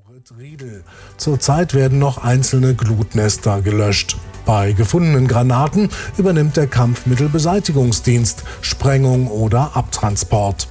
Riedel. Zurzeit werden noch einzelne Glutnester gelöscht. Bei gefundenen Granaten übernimmt der Kampfmittelbeseitigungsdienst Sprengung oder Abtransport.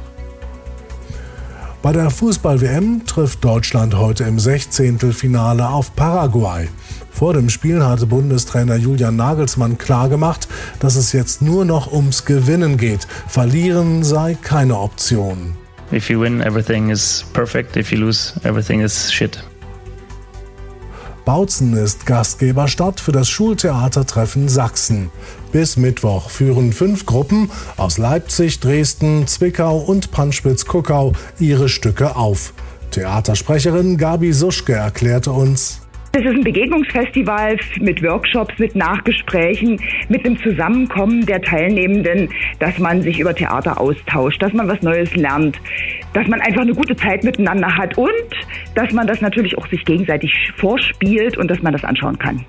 Bei der Fußball-WM trifft Deutschland heute im 16. auf Paraguay. Vor dem Spiel hatte Bundestrainer Julian Nagelsmann klargemacht, dass es jetzt nur noch ums Gewinnen geht. Verlieren sei keine Option. If you win, everything is perfect. If you lose, everything is shit. Bautzen ist Gastgeberstadt für das Schultheatertreffen Sachsen. Bis Mittwoch führen 5 Gruppen aus Leipzig, Dresden, Zwickau und Panspitz-Kuckau ihre Stücke auf. Theatersprecherin Gabi Suschke erklärte uns: Es ist ein Begegnungsfestival mit Workshops, mit Nachgesprächen, mit einem Zusammenkommen der Teilnehmenden, dass man sich über Theater austauscht, dass man was Neues lernt, dass man einfach eine gute Zeit miteinander hat und dass man das natürlich auch sich gegenseitig vorspielt und dass man das anschauen kann.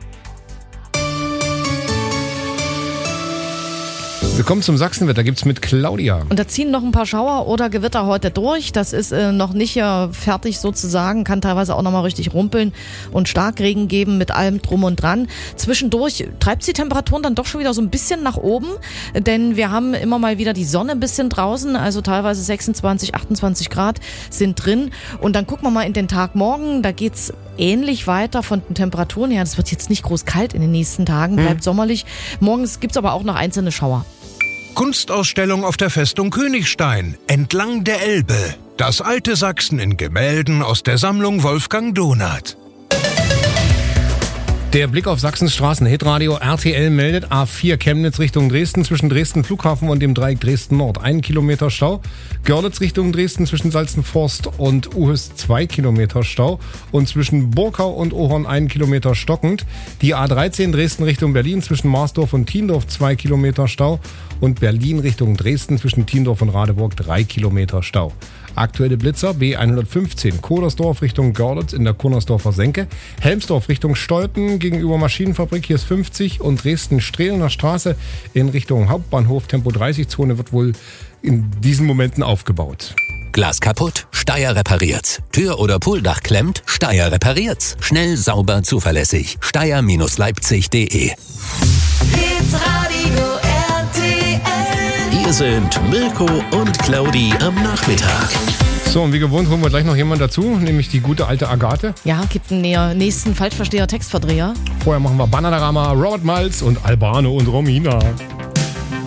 Willkommen zum Sachsenwetter, gibt's mit Claudia. Und da ziehen noch ein paar Schauer oder Gewitter heute durch. Das ist noch nicht fertig sozusagen, kann teilweise auch noch mal richtig rumpeln und Starkregen geben mit allem drum und dran. Zwischendurch treibt die Temperaturen dann doch schon wieder so ein bisschen nach oben, denn wir haben immer mal wieder die Sonne ein bisschen draußen, also teilweise 26, 28 Grad sind drin. Und dann gucken wir mal in den Tag morgen, da geht's ähnlich weiter von den Temperaturen her. Es wird jetzt nicht groß kalt in den nächsten Tagen, bleibt sommerlich. Morgens gibt's aber auch noch einzelne Schauer. Kunstausstellung auf der Festung Königstein, entlang der Elbe. Das alte Sachsen in Gemälden aus der Sammlung Wolfgang Donath. Der Blick auf Sachsens Straßen. Hitradio RTL meldet A4 Chemnitz Richtung Dresden zwischen Dresden Flughafen und dem Dreieck Dresden Nord 1 Kilometer Stau. Görlitz Richtung Dresden zwischen Salzenforst und Uhüs 2 Kilometer Stau. Und zwischen Burkau und Ohorn 1 Kilometer stockend. Die A13 Dresden Richtung Berlin zwischen Marsdorf und Thiendorf 2 Kilometer Stau. Und Berlin Richtung Dresden zwischen Thiendorf und Radeburg 3 Kilometer Stau. Aktuelle Blitzer B115 Kodersdorf Richtung Görlitz in der Kunnersdorfer Senke, Helmsdorf Richtung Steuten gegenüber Maschinenfabrik, hier ist 50 und Dresden-Strehlener Straße in Richtung Hauptbahnhof, Tempo 30 Zone wird wohl in diesen Momenten aufgebaut. Glas kaputt? Steyr repariert's. Tür oder Pooldach klemmt? Steyr repariert's. Schnell, sauber, zuverlässig. Steyr-Leipzig.de. Hier sind Mirko und Claudi am Nachmittag. So, und wie gewohnt holen wir gleich noch jemanden dazu, nämlich die gute alte Agathe. Ja, gibt einen nächsten Falschversteher-Textverdreher. Vorher machen wir Bananarama, Robert Miles und Albano und Romina.